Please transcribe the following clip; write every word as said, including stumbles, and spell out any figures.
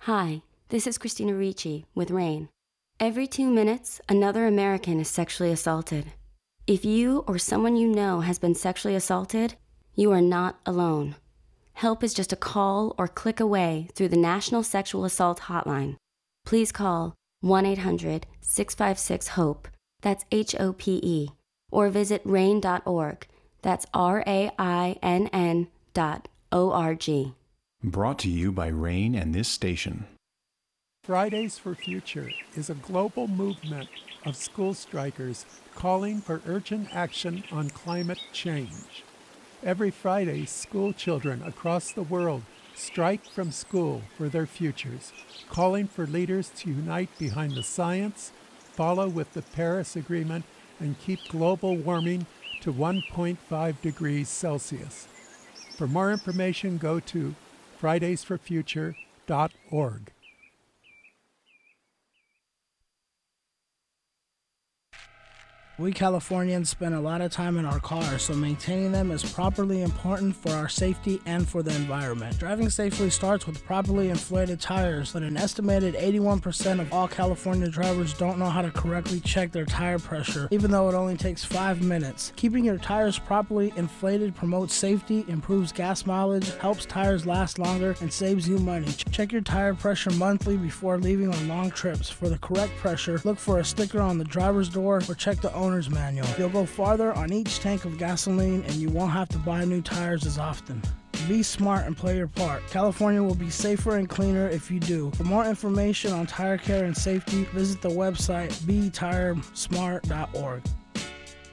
Hi, this is Christina Ricci with RAIN. Every two minutes, another American is sexually assaulted. If you or someone you know has been sexually assaulted, you are not alone. Help is just a call or click away through the National Sexual Assault Hotline. Please call one eight hundred six five six HOPE, that's H O P E, or visit rain dot org, that's R A I N N dot O R G. Brought to you by RAIN and this station. Fridays for Future is a global movement of school strikers calling for urgent action on climate change. Every Friday, school children across the world strike from school for their futures, calling for leaders to unite behind the science, follow with the Paris Agreement, and keep global warming to one point five degrees Celsius. For more information, go to fridays for future dot org. We Californians spend a lot of time in our cars, so maintaining them is properly important for our safety and for the environment. Driving safely starts with properly inflated tires, but an estimated eighty-one percent of all California drivers don't know how to correctly check their tire pressure, even though it only takes five minutes. Keeping your tires properly inflated promotes safety, improves gas mileage, helps tires last longer, and saves you money. Check your tire pressure monthly before leaving on long trips. For the correct pressure, look for a sticker on the driver's door or check the owner's manual. You'll go farther on each tank of gasoline and you won't have to buy new tires as often. Be smart and play your part. California will be safer and cleaner if you do. For more information on tire care and safety, visit the website be tire smart dot org.